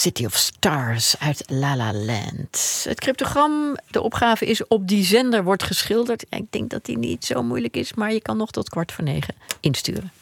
City of Stars uit La La Land. Het cryptogram, de opgave is op die zender wordt geschilderd. Ik denk dat die niet zo moeilijk is, maar je kan nog tot 8:45 insturen.